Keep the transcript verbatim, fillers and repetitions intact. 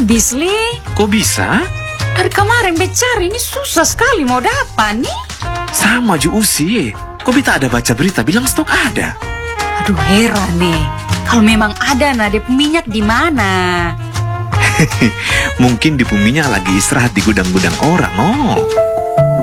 Bisli, Kok bisa? dari kemarin becari ini susah sekali mau dapat nih. Sama ju Usi. Kok Bita ada baca berita bilang stok ada? Aduh heran nih. Kalau memang ada nah dep minyak di mana? Mungkin di minyak lagi istirahat di gudang-gudang orang, oh.